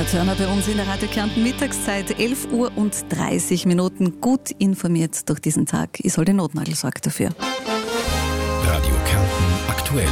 Turner bei uns in der Radio Kärnten Mittagszeit, 11:30 Uhr. Gut informiert durch diesen Tag. Isolde Notnagel sorgt dafür. Radio Kärnten aktuell.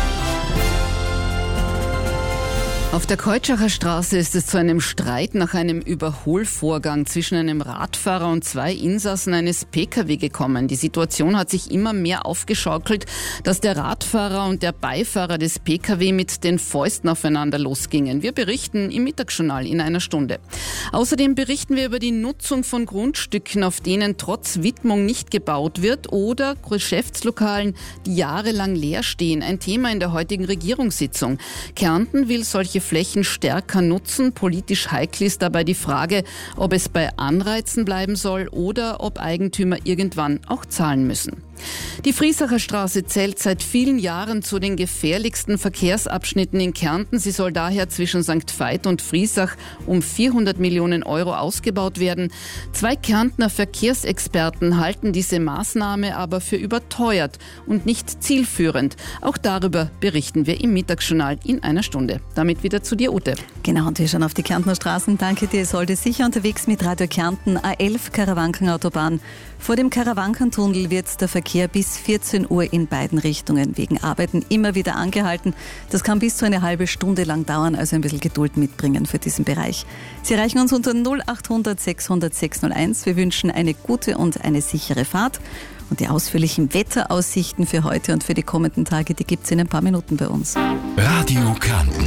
Auf der Keutschachner Straße ist es zu einem Streit nach einem Überholvorgang zwischen einem Radfahrer und zwei Insassen eines Pkw gekommen. Die Situation hat sich immer mehr aufgeschaukelt, dass der Radfahrer und der Beifahrer des Pkw mit den Fäusten aufeinander losgingen. Wir berichten im Mittagsjournal in einer Stunde. Außerdem berichten wir über die Nutzung von Grundstücken, auf denen trotz Widmung nicht gebaut wird, oder Geschäftslokalen, die jahrelang leer stehen. Ein Thema in der heutigen Regierungssitzung. Kärnten will solche Flächen stärker nutzen. Politisch heikel ist dabei die Frage, ob es bei Anreizen bleiben soll oder ob Eigentümer irgendwann auch zahlen müssen. Die Friesacher Straße zählt seit vielen Jahren zu den gefährlichsten Verkehrsabschnitten in Kärnten. Sie soll daher zwischen St. Veit und Friesach um 400 Millionen Euro ausgebaut werden. Zwei Kärntner Verkehrsexperten halten diese Maßnahme aber für überteuert und nicht zielführend. Auch darüber berichten wir im Mittagsjournal in einer Stunde. Damit wieder zu dir, Ute. Genau, und wir schauen auf die Kärntner Straßen. Danke dir, Isolde. Sicher unterwegs mit Radio Kärnten, A11 Karawanken-Autobahn. Vor dem Karawankentunnel wird der Verkehr bis 14 Uhr in beiden Richtungen wegen Arbeiten immer wieder angehalten. Das kann bis zu eine halbe Stunde lang dauern, also ein bisschen Geduld mitbringen für diesen Bereich. Sie erreichen uns unter 0800 600 601. Wir wünschen eine gute und eine sichere Fahrt. Und die ausführlichen Wetteraussichten für heute und für die kommenden Tage, die gibt es in ein paar Minuten bei uns. Radio Kärnten.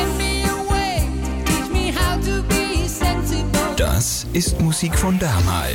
Das ist Musik von damals.